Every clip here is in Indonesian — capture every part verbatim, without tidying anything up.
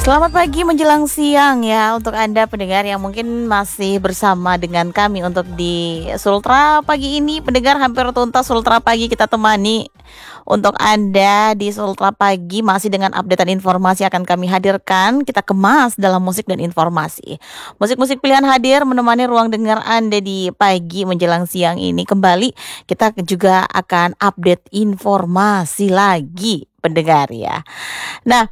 Selamat pagi menjelang siang ya untuk Anda pendengar yang mungkin masih bersama dengan kami untuk di Sultra pagi ini. Pendengar hampir tuntas Sultra pagi kita temani untuk Anda di Sultra pagi masih dengan updatean informasi akan kami hadirkan. Kita kemas dalam musik dan informasi. Musik-musik pilihan hadir menemani ruang dengar Anda di pagi menjelang siang ini. Kembali kita juga akan update informasi lagi pendengar ya. Nah,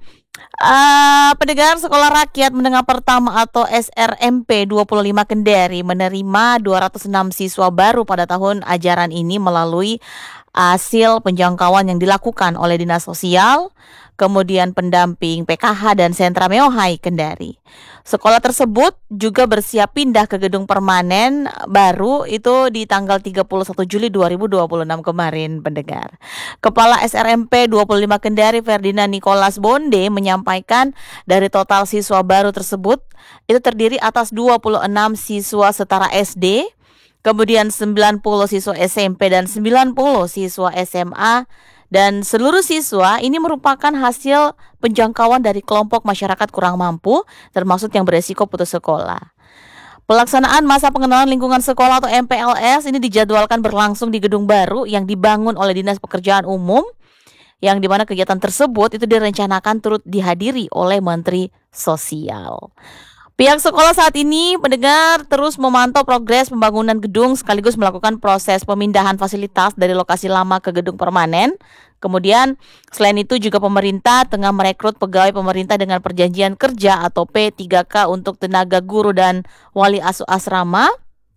Uh, pendengar Sekolah Rakyat Menengah Pertama atau S R M P dua puluh lima Kendari menerima dua ratus enam siswa baru pada tahun ajaran ini melalui hasil penjangkauan yang dilakukan oleh Dinas Sosial, kemudian pendamping P K H dan Sentra Meohai Kendari. Sekolah tersebut juga bersiap pindah ke gedung permanen baru itu di tanggal tiga puluh satu Juli dua ribu dua puluh enam kemarin pendengar. Kepala S R M P dua puluh lima Kendari Ferdinand Nicholas Bonde menyampaikan dari total siswa baru tersebut itu terdiri atas dua puluh enam siswa setara S D, kemudian sembilan puluh siswa S M P dan sembilan puluh siswa S M A. Dan seluruh siswa ini merupakan hasil penjangkauan dari kelompok masyarakat kurang mampu, termasuk yang beresiko putus sekolah. Pelaksanaan masa pengenalan lingkungan sekolah atau M P L S ini dijadwalkan berlangsung di gedung baru yang dibangun oleh Dinas Pekerjaan Umum, yang dimana kegiatan tersebut itu direncanakan turut dihadiri oleh Menteri Sosial. Pihak sekolah saat ini mendengar terus memantau progres pembangunan gedung sekaligus melakukan proses pemindahan fasilitas dari lokasi lama ke gedung permanen. Kemudian selain itu juga pemerintah tengah merekrut pegawai pemerintah dengan perjanjian kerja atau P tiga K untuk tenaga guru dan wali asuh asrama.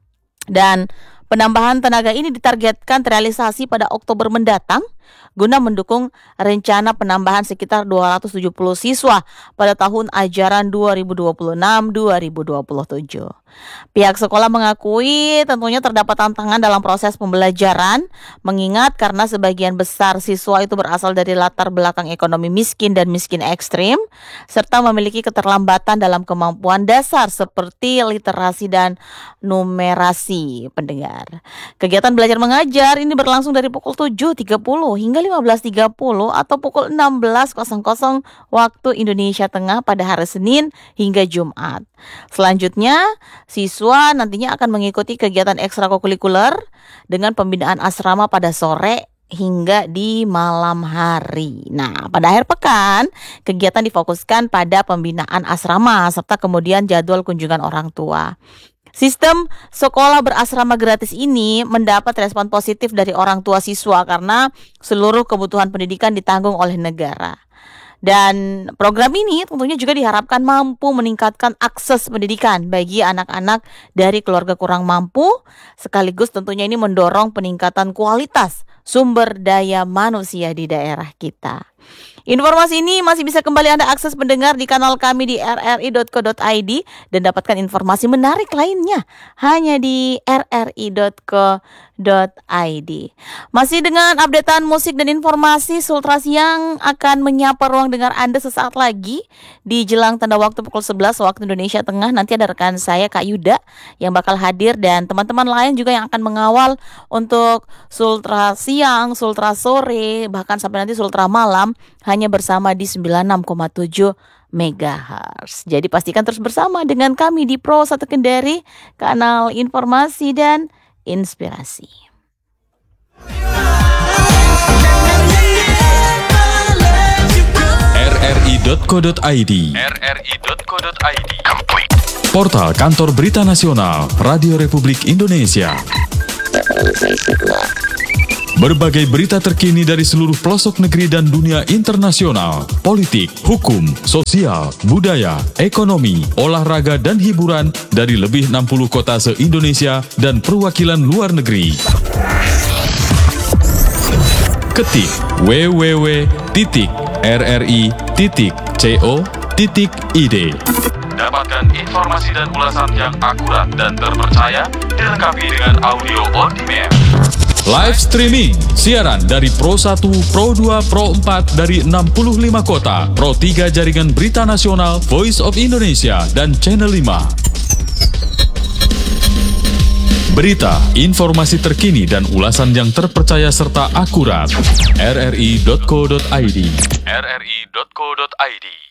Dan penambahan tenaga ini ditargetkan terrealisasi pada Oktober mendatang guna mendukung rencana penambahan sekitar dua ratus tujuh puluh siswa pada tahun ajaran dua ribu dua puluh enam dua ribu dua puluh tujuh. Pihak sekolah mengakui tentunya terdapat tantangan dalam proses pembelajaran, mengingat karena sebagian besar siswa itu berasal dari latar belakang ekonomi miskin dan miskin ekstrim, serta memiliki keterlambatan dalam kemampuan dasar seperti literasi dan numerasi pendengar. Kegiatan belajar mengajar ini berlangsung dari pukul tujuh tiga puluh hingga lima belas tiga puluh atau pukul enam belas waktu Indonesia Tengah pada hari Senin hingga Jumat. Selanjutnya, siswa nantinya akan mengikuti kegiatan ekstrakurikuler dengan pembinaan asrama pada sore hingga di malam hari. Nah, pada akhir pekan, kegiatan difokuskan pada pembinaan asrama serta kemudian jadwal kunjungan orang tua. Sistem sekolah berasrama gratis ini mendapat respon positif dari orang tua siswa karena seluruh kebutuhan pendidikan ditanggung oleh negara. Dan program ini tentunya juga diharapkan mampu meningkatkan akses pendidikan bagi anak-anak dari keluarga kurang mampu, sekaligus tentunya ini mendorong peningkatan kualitas sumber daya manusia di daerah kita. Informasi ini masih bisa kembali Anda akses pendengar di kanal kami di r r i dot co dot i d dan dapatkan informasi menarik lainnya hanya di r r i dot co dot i d. Masih dengan updatean musik dan informasi, Sultra Siang akan menyapa ruang dengar Anda sesaat lagi di jelang tanda waktu pukul sebelas waktu Indonesia Tengah. Nanti ada rekan saya Kak Yuda yang bakal hadir dan teman-teman lain juga yang akan mengawal untuk Sultra Siang, Sultra Sore, bahkan sampai nanti Sultra Malam hanya bersama di sembilan puluh enam koma tujuh megahertz. Jadi pastikan terus bersama dengan kami di Pro satu Kendari, kanal informasi dan inspirasi. r r i dot co dot i d r r i dot co dot i d Portal Kantor Berita Nasional Radio Republik Indonesia. Berbagai berita terkini dari seluruh pelosok negeri dan dunia internasional, politik, hukum, sosial, budaya, ekonomi, olahraga, dan hiburan dari lebih enam puluh kota se-Indonesia dan perwakilan luar negeri. Ketik w w w titik r r i titik co titik i d. Dapatkan informasi dan ulasan yang akurat dan terpercaya dilengkapi dengan audio on demand. Live streaming, siaran dari Pro satu, Pro dua, Pro empat dari enam puluh lima kota, Pro tiga Jaringan Berita Nasional, Voice of Indonesia, dan Channel lima. Berita, informasi terkini dan ulasan yang terpercaya serta akurat. r r i dot co dot i d r r i dot co dot i d